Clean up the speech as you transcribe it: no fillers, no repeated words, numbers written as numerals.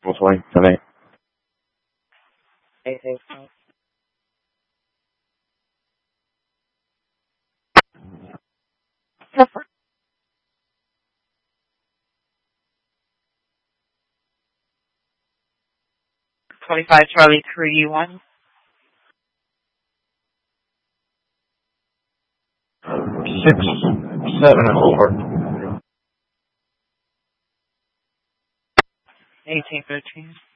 Bonsoir, ça va. 25 Charlie 3-1. 674. 1813.